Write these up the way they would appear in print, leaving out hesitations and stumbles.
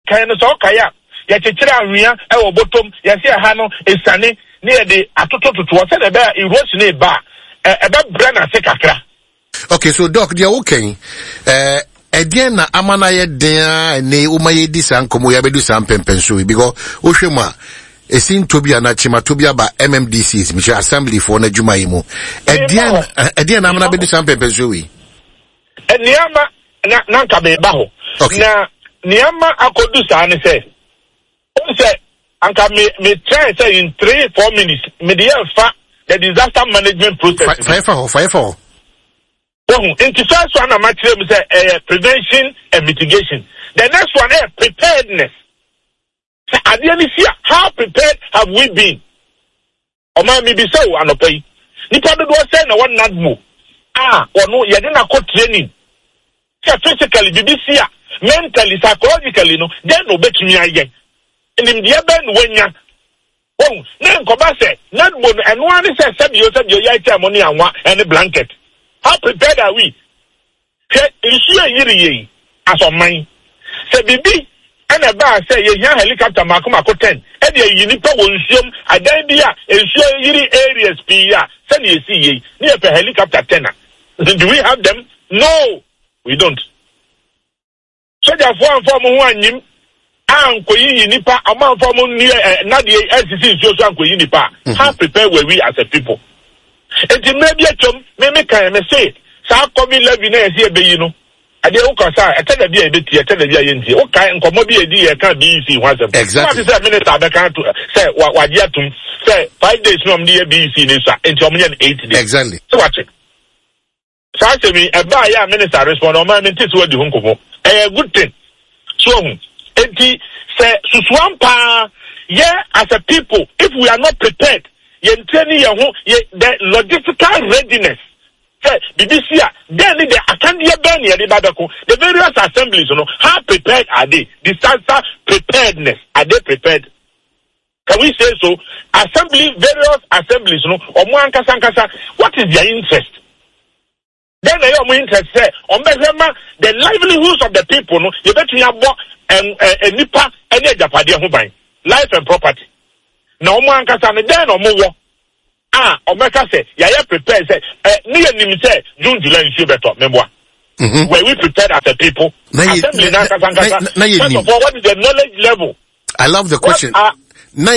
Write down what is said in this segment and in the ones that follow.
kan so kaya ya chechira anwia e wo bottom ya se ha no esane ne de atotototo wo se na be erosion e ba e be bra na se kakra. Okay, so doc, they are okay. Again, na amana ye den ne umaye di san komo ya bedu san pempenso because ohwema esin tobia na chima tobia ba MMDCs which assembly for na juma yimu. Again na amana bedu san pempenso wi. Niama na nka be ba ho. Na niama akodu sa ne se. O se anka me try say in 3-4 minutes me dey fa the disaster management process. Fire. In the first one, I'm actually say prevention and mitigation. The next one is preparedness. So, at the end of the how prepared have we been? O man, maybe so, and okay. Nipa do say na one not move. Or no, you didn't go training. So, physically, BBC, mentally, psychologically, no, then no bet me again. And in the event when you then come back say, not more, and one is said you said your money and a blanket. How prepared are we? Issue as on mine. Say bibi and a bar say ye helicopter Makumako 10. And ye unipa will assume idea ensure yiri areas pia. Send ye see ye near a helicopter 10. Do we have them? No, we don't. So therefore form one nim Anko Yinipa amount from near Nadia LCC so Anko Yinipa. How prepared were we as a people? And maybe a chum, maybe can say, Sa Kobi Levy here be you know. I did Okasa, I tell the BA, I tell the BA, okay, and Komobi idea can't be easy once. Exactly. What is a minute I can't say what you have to say 5 days from the BC in 8 days. Exactly. So watch it. So I say me, a buyer minister respond on my minutes word the Hunkomo. A good thing. So, say, Suswampa, yeah, as a people, if we are not prepared, the logistical readiness. BBC, then the Akandia Bania, the various assemblies, how prepared are they? Disaster preparedness, are they prepared? Can we say so? Various assemblies, what is their interest? Then they are interest say, the livelihoods of the people, you bet you have a nipa and a Japadia life and property. Na omankasa ne den no mo omeka say ya prepare say near nim say June July nsu beto memboa were we prepared as a people assembly na kasa first of all what is the knowledge level? I love the question. Na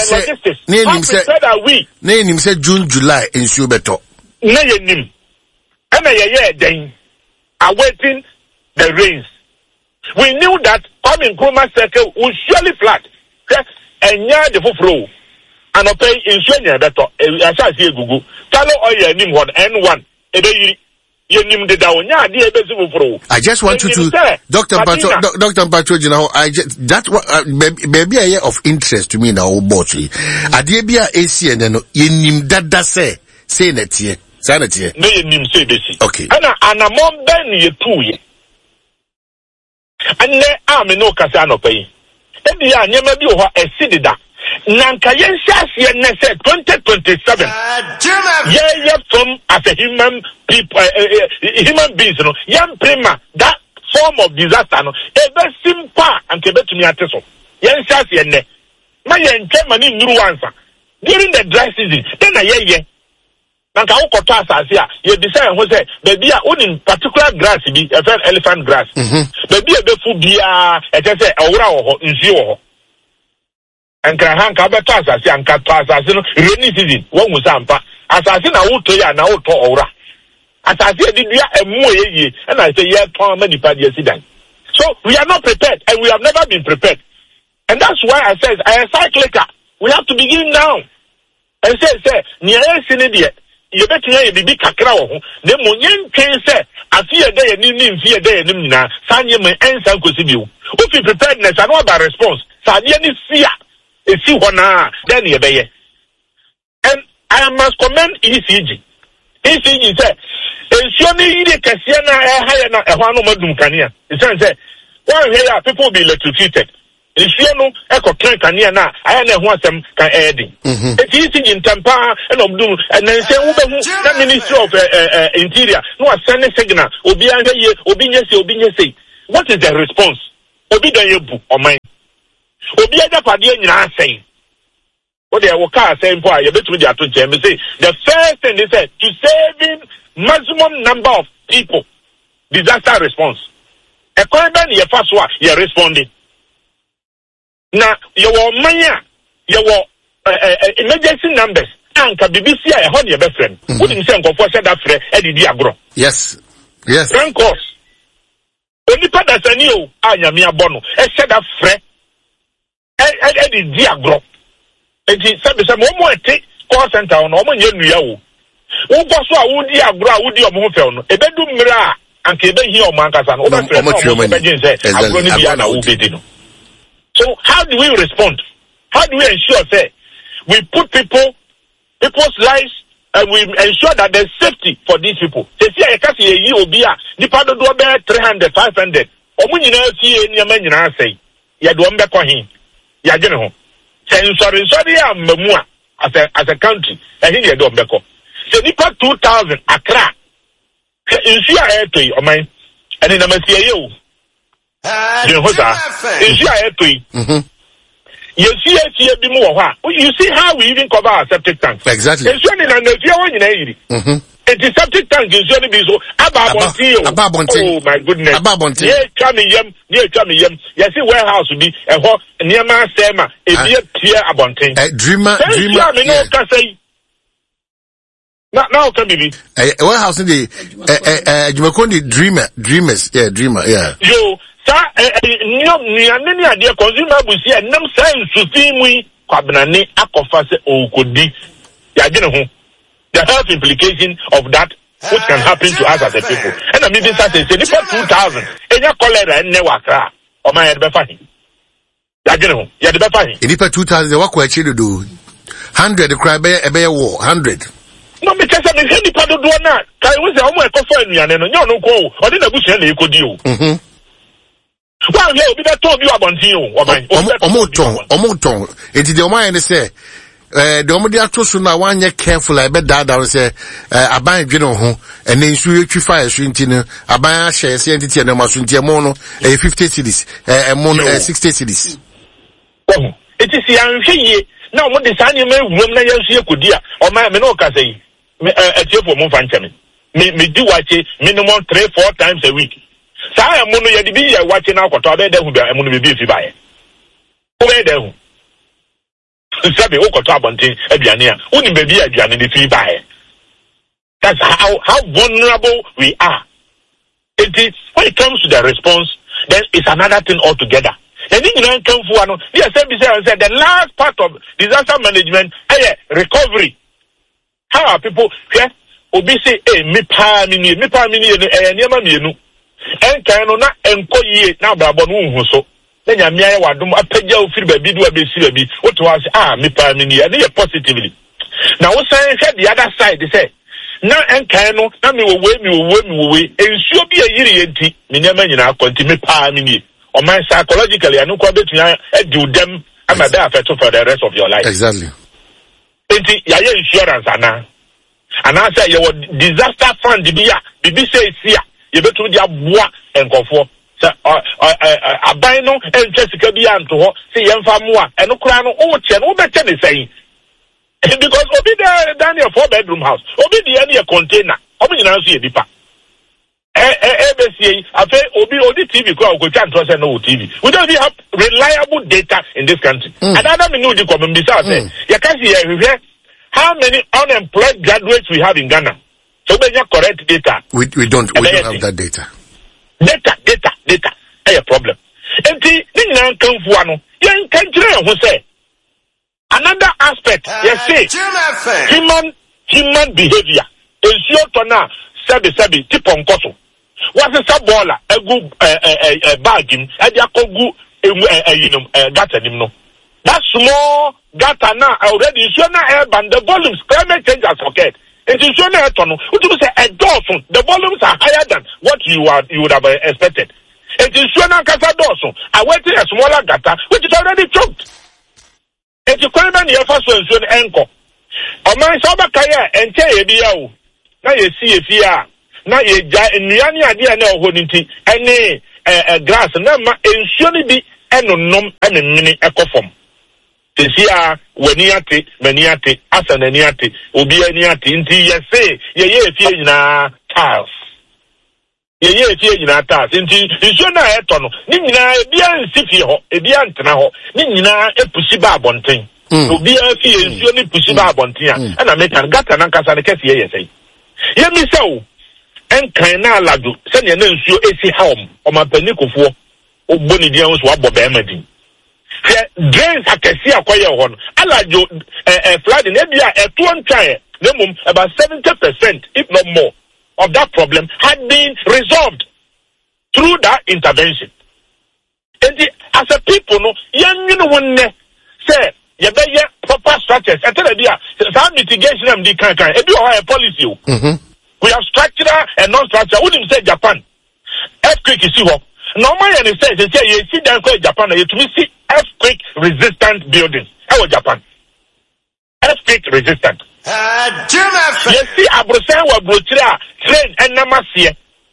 nim say June July nsu beto na nim ana ye den awaiting the rains. We knew that coming Nkrumah circle would surely flood. And yeah, the flow. And I pay in Shania better. I shall see Google. Talo oil nim one N1. Nim the down. Yeah, dear Besu. I just want you to Dr. Patro, you know, that maybe a year of interest to me now, Botry. Adebia AC and then nim that say that here. Sanity. Nim say this. Okay. And a mom ben ye 2 years. And ne no Casano pay. Ebi ya nyema bi ho exceed that. Nanka yen shase ne say 2027. Yeah, from as a human people, human beings, no. Yan prima that form of disaster, no. Ebe simpa anke betumi ateso. Yen shase ne. Ma yen mani nuru ansa. During the dry season, then na ye. Nanka ukota asase a ye decide ho say baby a onim particular grass bi e fe elephant grass. Baby e befu bia e te say owura wo ho nsi wo ho. Ankra hanka beto asase anka to asase no rainy season won hu sampa asase na wo to ya na wo to owura. Asase e didua emu ye and I say ye ton ma nipa de accident. So we are not prepared and we have never been prepared. And that's why I said I am cyclical. We have to begin now. And say ni e sine de you bet you be kakra ho na mo nyen say afie dey ni mfie dey nim na sanye me ensa nkosi bi wo fi preparedness and what about response sanye ni fear e si ho na then ye be ye. And I must commend ECG say ensure ni ide kase na higher na ehwa no madum kania it say one here people will be electrocuted. Ensure no eko kania na aya na ehwa asem kan edi ECG in Tampa and Obdum and then say the Ministry of Interior no send a signal obi anye obi nyese what is the response obi dan yebu o man obi agapade nyina asɛn what they will car saying for you better to say the first thing they said to saving maximum number of people disaster response a corridor your first one you're responding now you were mania you were emergency numbers and BBC a honey best friend wouldn't say for said that friend Eddie Diagro yes rank course only part that's a new Ayamia Bono said that friend Eddie Diagro. Enti sabe mo ete call center on omo nye nua wo wo go so a wo di agro a wo di omo fe no ebedu mra anka ebe hi omo ankasa no omo fe no omo begin say agro ni bia na wo bedi no. So how do we respond? How do we ensure say we put people's lives and we ensure that there's safety for these people? Say see e ka se yi obi a nipa do be 300 500 omo nyina fie nyama nyina asai ya do mbe ko hin ya gene ho sorry mamua as a country and here do mbeko so nipa 2000 Accra insu airtoy o man and na masia ye o you hoza insu airtoy you see bi mu wo ha you see how we even cover our septic tanks exactly insu ni na nafia wo nyina yiri the septic tank insu ni bi so ababontin oh my goodness ababontin ye twa me yam you see warehouse bi eho niema sema ebi pie abontin dreamer me no ka say now can be warehouse the Jumakondi dreamers yo sa ni ade consumer busi enam sa nsufi mu kwabnane akofa se okodi ya gene ho the health implication of that which can happen to us as a people. And I mean this as say for 2000 enya cholera ne wakra o man yede be fa hin ya gene ho ya de be fa hin enipa 2000 wakwa achido do 100 cry be war 100 no me tell me say nipa do na kai we say omo ekofa anuane no nya no ko o de na busu na ekodi o wa ye obi be to obi abontin o omo ton enti de omo yen say the omodi atoso na wanye careful I bet that say aban dwene ho ene nsu yetwi fire so ntino aban a share say entity na maso ntie mo no 50 cedis mo no 60 cedis oh it is yanhwe ye na omo de sanye ma ewuom na yansu yekodi a o ma me no ka say etiefo mo fa ncheme me di wache minimum 3-4 times a week sa mo no ye di bi ye wache na akoto abeda hu bia mo no be bi fi bae ko be da hu sabe okoto abontin aduane a uni baby aduane ne fi bae that's how vulnerable we are. It is when it comes to the response then it's another thing altogether. And in the last part of disaster management recovery. How are people here obi say me pa mini niema mienu enkan no na enko yie na brabo no hu so na nyame aye wadom apagya ofiri ba bi do abesi ba bi woto was me pa mini and positively now we say the other side they say na enkan no na me we ensuo bi ayiri enti me niema nyina akonti me pa mini o man psychologically anu kwa betua do them am that affect for the rest of your life. Exactly. Enti ya insurance ana and I say your disaster fund bibi say sia you better dia boa enkofo say aban no entwesika bi anto ho say yemfa mo a eno kura no o che no be che ne say because obi there Daniel 4-bedroom house obi there near container obi nyina so ye bipa ABC afa obi TV kwa go chan to say no TV we don't even have reliable data in this country another me know the come be say you can see how many unemployed graduates we have in Ghana? So we have correct data. We don't have that data. Data. A problem. And another aspect, human behavior. Is your turn sabi tip on koso. What's a sabola? A good bargain. A jacogu gata no. That small gata now already is air band the volumes climate change has occurred. It is air tunnel. What you say a dolphin, the volumes are higher than what you would have expected. It is Casa Dawson. I went to a smaller gata which is already choked. It is Coleman your first one anchor. A man Saba Kaya and Tay now you see if you are now you in the idea now holding tea any grass and then ensure be eno nom ene mini ekofom Tisia weniate meniate asananiate obi aniate nti yese ye fie nyina tiles ye fie nyina tiles nti nso na eto no ni nyina ebia nsifie ho ebia ntena ho ni nyina epusi ba abonten obi afie nso ni pusi ba abonten a na mekan gata na nkasa ne kese ye sei ye mi sew enkan na alado se ne na nsuo esi home o mapani kofo ogboni dia nso abo ba emadi drains akesi akoye ho no alajo flooding ebia eto ntwae nemum about 70% if not more of that problem had been resolved through that intervention. And as a people no yenwin wonne say ye be ye proper structures etelebia some mitigation am di kan ebi o ha policy o we have structural and non-structural. We didn't say Japan earthquake is here. Normal and say you see down call Japan you to see earthquake resistant buildings. How Japan? Earthquake resistant. You see Abrosan wa brochira train and namasie.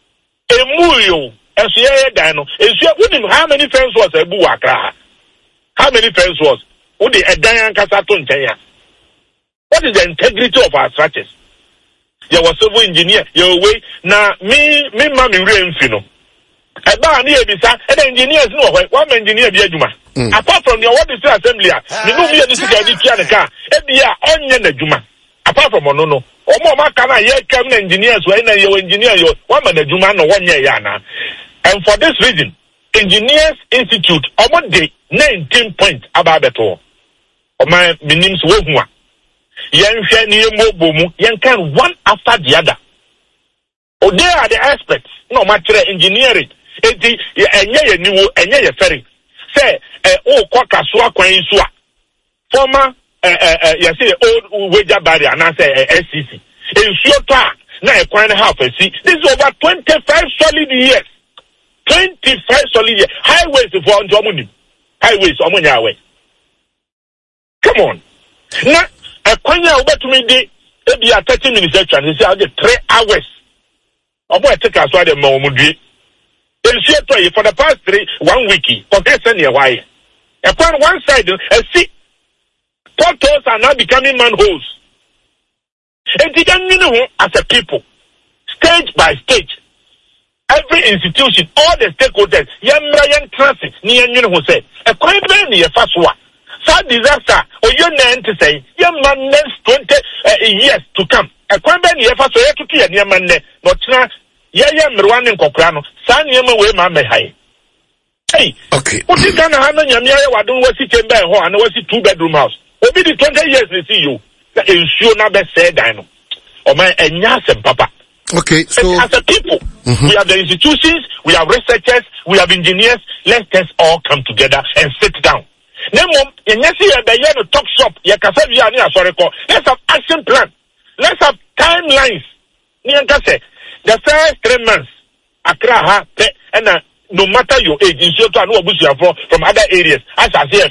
Emuyo esuye dano. Esuye wouldn't how many fence was a buakra? How many fence was? Would the Edayan Kasaton Chaya? What is the integrity of our structures? You was civil engineer, your way now me mammy rain fino. A bar near Bisa, and engineers know one engineer be Juma. Apart from your what is the assembly, you know me this is a car, Ebia onion Juma. Apart from no. O more Makana, ye come engineers when you engineer your one man Juma no 1 year yana. And for this reason, Engineers Institute, on day 19 points about the tour. O my name's Wogma. Yen share near Mobomu, yen can one after the other. Oh, they are the aspects. No matter engineering. Eti enye niwo enye ferry. Say Kasua Kwaisua. Former you see old wager barrier now say SCC. In Shota now a quarter half see. This is over 25 solid years. 25 solid years. Highways for Antomuni. Highways way. Come on. Now a quarter over to me day maybe a 30 minutes extra. They say I'll get 3 hours. I'm going to take us why the Momudi. For the past 1 week, for near why. Upon one side, see, potholes are now becoming manholes. And you know, as a people, stage by stage, every institution, all the stakeholders, Yamrayan Transit, near you know, say, a quite many a fast one. Sad disaster, or your name to say, young man next 20 years to come. A quite many a fast way to clear near man, but Yaya Mrwan Cocrano, San Yama way, Mamma High. Hey, okay. What is going to happen? Yamia, I don't want to sit in bed, and I was a 2-bedroom house. Obi the 20 years they see you. That ensure never said I know. Or my and papa. Okay, so and as a people, we have the institutions, we have researchers, we have engineers. Let's all come together and sit down. Nemo, in yes, the top shop, let's have action plan. Let's have timelines. The first 3 months, Accra, and no matter your age, in sure to know from other areas, as I say,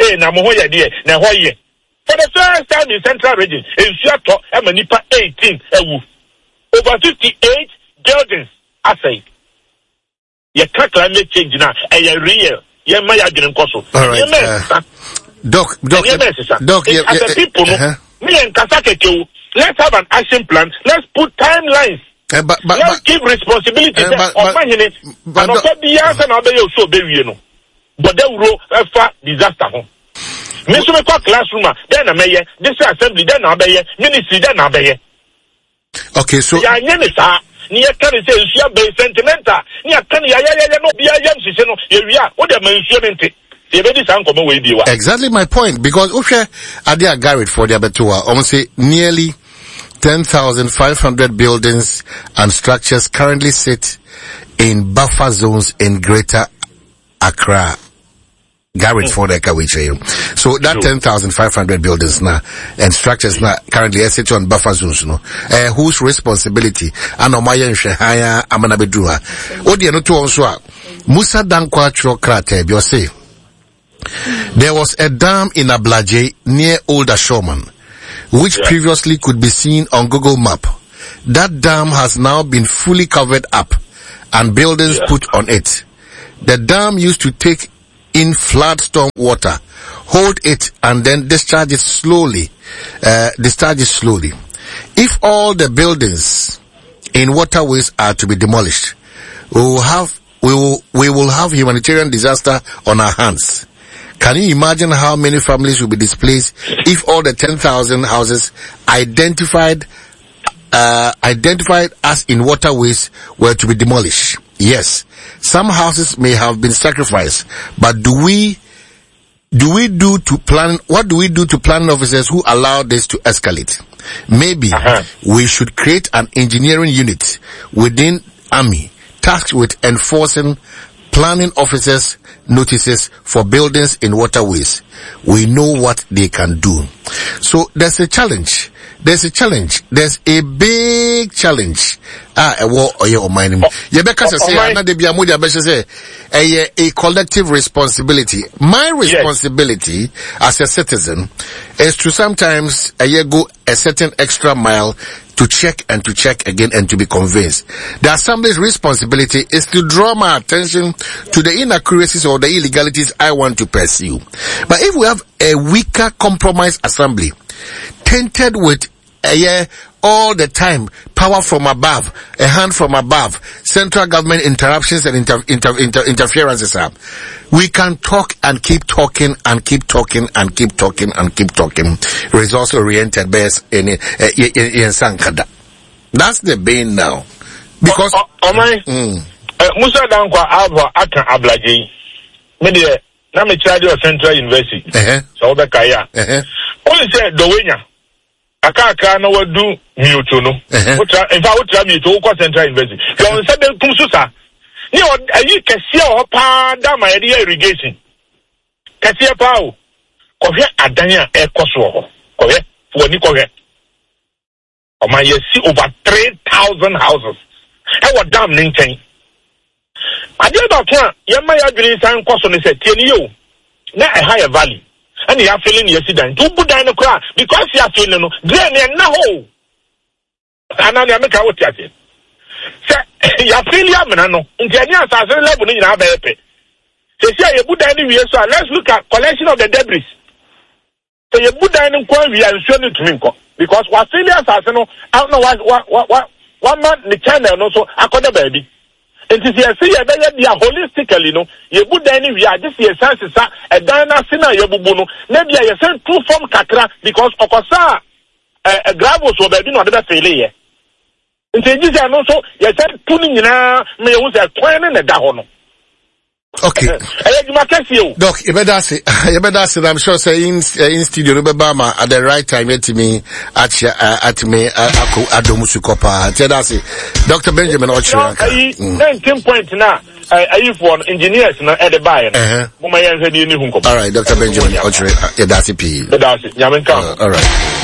for the first time in Central Region, in Seattle, Manipa 18, over 58 buildings, I say. You can't climate change now, and you're real. You're my agent. All right. Doc, as a people, me and Kasake, let's have an action plan. Let's put timelines. Let's give responsibility on managing it. But not the answer now they also bury no. But they will far disaster home. Mister classroom, then a mayor, this assembly, then a mayor, ministry, then a mayor. Okay, so ya nyesa near can say you be sentimental. Near can ya no be a young season. Here we are. What am I mentioning? Exactly my point, because Usha Adia Garrett for the Abetua almost say nearly 10,500 buildings and structures currently sit in buffer zones in Greater Accra. Garrett for the Kawiche. So that 10,500 buildings now and structures now currently sit on buffer zones, no. Whose responsibility? Anomaya Shehaya Amanabedua. Odi no to also Musa Dankwa Chokrate Biose. There was a dam in Ablaje near Old Ashoman, which previously could be seen on Google Map. That dam has now been fully covered up and buildings put on it. The dam used to take in flood storm water, hold it and then discharge it slowly. If all the buildings in waterways are to be demolished, we will have humanitarian disaster on our hands. Can you imagine how many families will be displaced if all the 10,000 houses identified as in waterways were to be demolished? Yes, some houses may have been sacrificed, but what do we do to planning officers who allow this to escalate? Maybe we should create an engineering unit within Army tasked with enforcing planning officers' notices for buildings in waterways. We know what they can do. So there's a challenge. There's a big challenge. A collective responsibility. My responsibility as a citizen is to sometimes go a certain extra mile to check again and to be convinced. The Assembly's responsibility is to draw my attention to the inaccuracies or the illegalities I want to pursue. But if we have a weaker compromise Assembly, tainted with all the time power from above, a hand from above, central government interruptions and interferences, we can talk and keep talking and keep talking and keep talking and keep talking. Results oriented best in Sankada. That's the bane now. Because Musa Dankwa Ava Aka Ablaji Media Name Charge of Central University. So the Kaya. Only said Dowenya Akaka no do Mutuno. If I would tell you to Central University. You said Kumsusa. You can see our pa dama irrigation. Kasia Pau. Kohe Adanya Air Kosovo. Kohe for Nikohe. Oh my, you see over 3,000 houses. I was damn ninting. I did about one. Yamaya Green San Koson said, you now a higher valley. And you are feeling your sedan. Two Buddha in the crowd because you are feeling drain and no. And I make out what you say. You are feeling Yamano. Engineers are very level in our baby. They say you Buddha anywhere, so let's look at collection of the debris. So you Buddha in we are showing it to me because what failures are, I don't know what 1 month the channel and also I call the baby. And if you see a baby holistically, you put any we are this year sense a dana sinner yabubuno, maybe I send 2 from Kakra because Okosa a gravos or baby not the failure. And this and also you send tuning in may use a twin and a dahono. Okay. Doc, you better say, I'm sure say in studio Bama at the right time at me at me Adomusukopa. Tell us Dr. Benjamin Ochiran. 19 point now. I for engineers at the buyer. All right, Dr. Benjamin Ochiran. That's it. All right.